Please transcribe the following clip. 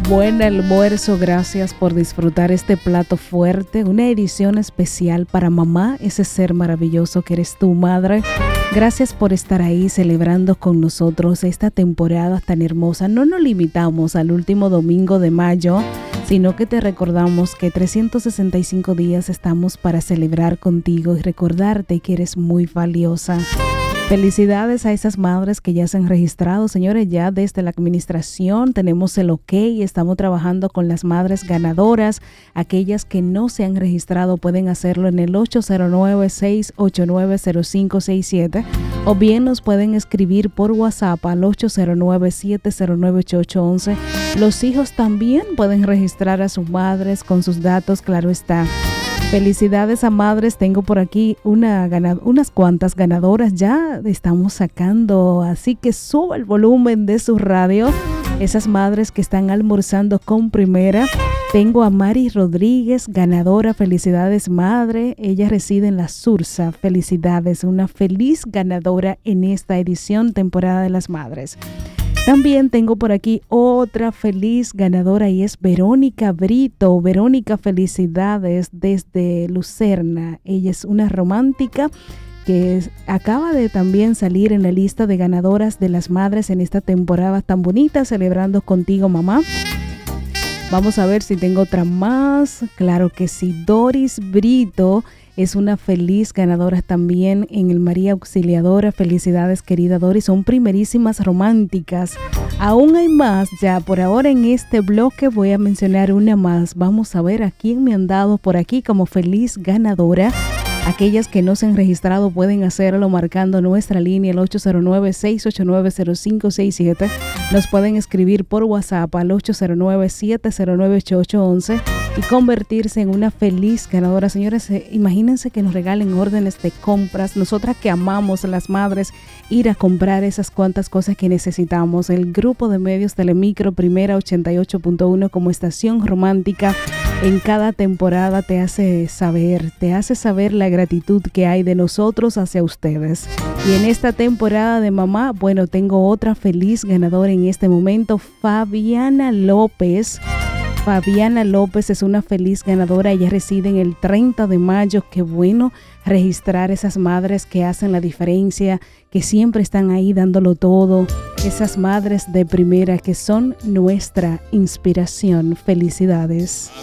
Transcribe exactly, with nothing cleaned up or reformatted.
Buen almuerzo, gracias por disfrutar este plato fuerte, una edición especial para mamá, ese ser maravilloso que eres tu madre. Gracias por estar ahí celebrando con nosotros esta temporada tan hermosa. No nos limitamos al último domingo de mayo, sino que te recordamos que trescientos sesenta y cinco días estamos para celebrar contigo y recordarte que eres muy valiosa. Felicidades a esas madres que ya se han registrado. Señores, ya desde la administración tenemos el ok, estamos trabajando con las madres ganadoras. Aquellas que no se han registrado pueden hacerlo en el ocho cero nueve, seis ocho nueve, cero cinco seis siete o bien nos pueden escribir por WhatsApp al ocho cero nueve, siete cero nueve, ocho ocho uno uno. Los hijos también pueden registrar a sus madres con sus datos, claro está. Felicidades a madres, tengo por aquí una gana, unas cuantas ganadoras, ya estamos sacando, así que suba el volumen de su radio. Esas madres que están almorzando con primera. Tengo a Mari Rodríguez, ganadora, felicidades madre, ella reside en La Sursa, felicidades, una feliz ganadora en esta edición temporada de las madres. También tengo por aquí otra feliz ganadora y es Verónica Brito. Verónica, felicidades desde Lucerna. Ella es una romántica que es, acaba de también salir en la lista de ganadoras de las madres en esta temporada tan bonita, celebrando contigo, mamá. Vamos a ver si tengo otra más. Claro que sí, Doris Brito es una feliz ganadora también en el María Auxiliadora. Felicidades, querida Doris, son primerísimas románticas. Aún hay más, ya por ahora en este bloque voy a mencionar una más. Vamos a ver a quién me han dado por aquí como feliz ganadora. Aquellas que no se han registrado pueden hacerlo marcando nuestra línea el ocho cero nueve, seis ocho nueve, cero cinco seis siete. Nos pueden escribir por WhatsApp al ocho cero nueve, siete cero nueve, ocho ocho uno uno y convertirse en una feliz ganadora. Señores, eh, imagínense que nos regalen órdenes de compras. Nosotras que amamos a las madres, ir a comprar esas cuantas cosas que necesitamos. El grupo de medios Telemicro Primera ochenta y ocho punto uno como estación romántica en cada temporada te hace saber, te hace saber la gratitud que hay de nosotros hacia ustedes. Y en esta temporada de mamá, bueno, tengo otra feliz ganadora en este momento, Fabiana López. Fabiana López es una feliz ganadora, ella reside en el treinta de mayo. Qué bueno registrar esas madres que hacen la diferencia, que siempre están ahí dándolo todo, esas madres de primera que son nuestra inspiración. Felicidades.